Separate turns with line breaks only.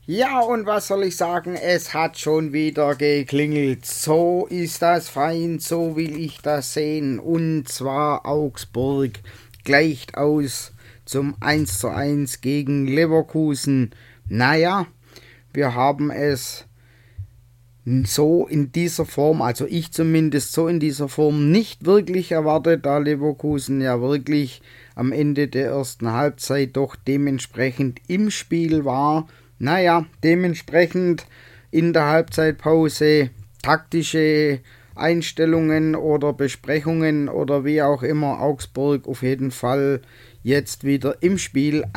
Ja, und was soll ich sagen? Es hat schon wieder geklingelt. So ist das fein, so will ich das sehen. Und zwar Augsburg gleicht aus zum 1:1 gegen Leverkusen. Naja, wir haben es so in dieser Form, also ich zumindest so in dieser Form nicht wirklich erwartet, da Leverkusen ja wirklich am Ende der ersten Halbzeit doch dementsprechend im Spiel war. Naja, dementsprechend in der Halbzeitpause taktische Einstellungen oder Besprechungen oder wie auch immer Augsburg auf jeden Fall jetzt wieder im Spiel